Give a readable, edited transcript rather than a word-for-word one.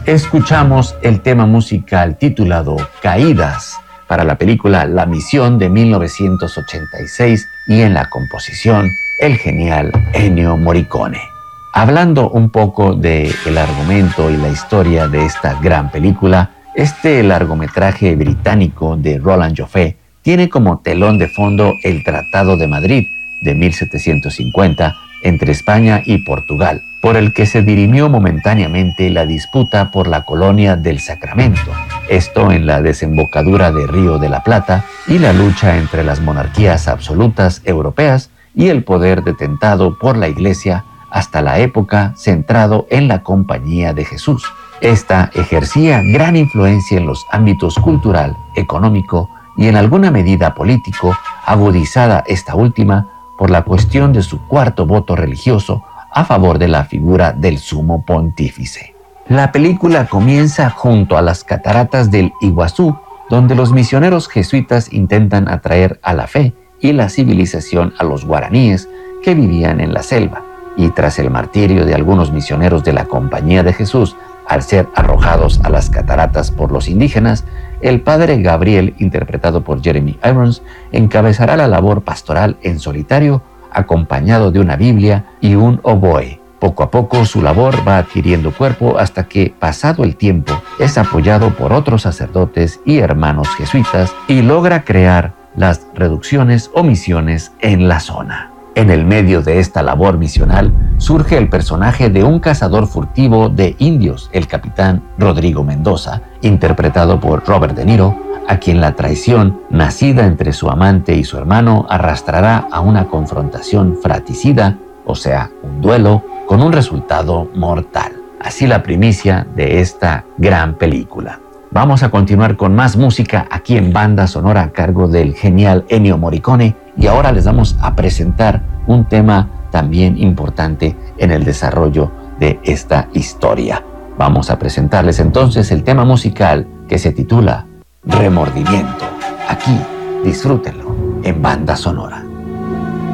Escuchamos el tema musical titulado Caídas para la película La Misión de 1986 y en la composición el genial Ennio Morricone. Hablando un poco del argumento y la historia de esta gran película, este largometraje británico de Roland Joffé tiene como telón de fondo el Tratado de Madrid de 1750 entre España y Portugal, por el que se dirimió momentáneamente la disputa por la colonia del Sacramento, esto en la desembocadura de Río de la Plata, y la lucha entre las monarquías absolutas europeas y el poder detentado por la Iglesia hasta la época centrado en la Compañía de Jesús. Esta ejercía gran influencia en los ámbitos cultural, económico y en alguna medida político, agudizada esta última por la cuestión de su cuarto voto religioso a favor de la figura del sumo pontífice. La película comienza junto a las cataratas del Iguazú, donde los misioneros jesuitas intentan atraer a la fe y la civilización a los guaraníes que vivían en la selva, y tras el martirio de algunos misioneros de la Compañía de Jesús al ser arrojados a las cataratas por los indígenas, el padre Gabriel, interpretado por Jeremy Irons, encabezará la labor pastoral en solitario, acompañado de una Biblia y un oboe. Poco a poco su labor va adquiriendo cuerpo hasta que, pasado el tiempo, es apoyado por otros sacerdotes y hermanos jesuitas y logra crear las reducciones o misiones en la zona. En el medio de esta labor misional surge el personaje de un cazador furtivo de indios, el capitán Rodrigo Mendoza, interpretado por Robert De Niro, a quien la traición, nacida entre su amante y su hermano, arrastrará a una confrontación fratricida, o sea, un duelo, con un resultado mortal. Así la primicia de esta gran película. Vamos a continuar con más música aquí en Banda Sonora a cargo del genial Ennio Morricone, y ahora les vamos a presentar un tema también importante en el desarrollo de esta historia. Vamos a presentarles entonces el tema musical que se titula Remordimiento. Aquí disfrútenlo en Banda Sonora.